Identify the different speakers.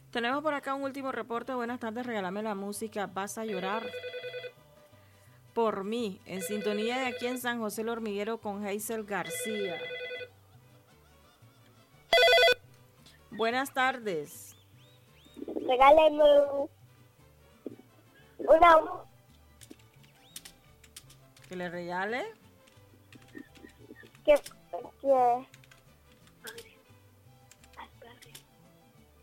Speaker 1: Tenemos por acá un último reporte. Buenas tardes, regálame la música. Vas a llorar por mí. En sintonía de aquí en San José el Hormiguero con Hazel García. Buenas tardes.
Speaker 2: Regáleme una...
Speaker 1: ¿Que le regale?
Speaker 2: que